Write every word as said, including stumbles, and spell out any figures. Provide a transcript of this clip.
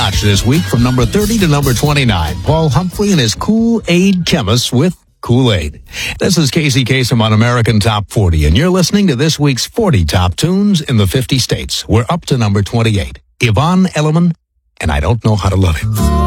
notch this week from number thirty to number twenty-nine. Paul Humphrey and his Kool-Aid Chemists with Kool-Aid. This is Casey Kasem on American Top forty, and you're listening to this week's forty top tunes in the fifty states. We're up to number twenty-eight. Yvonne Elliman, and I Don't Know How to Love It.